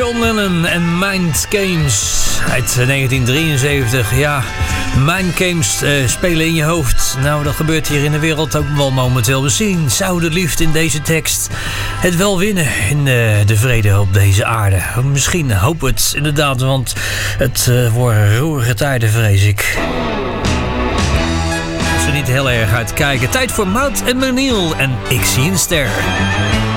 John Lennon en Mind Games uit 1973. Ja, Mind Games spelen in je hoofd. Nou, dat gebeurt hier in de wereld ook wel momenteel. Misschien zou de liefde in deze tekst het wel winnen in de vrede op deze aarde. Misschien hoop het inderdaad, want het worden roerige tijden, vrees ik. Als we niet heel erg uitkijken. Tijd voor Mout en Menil en Ik zie een ster.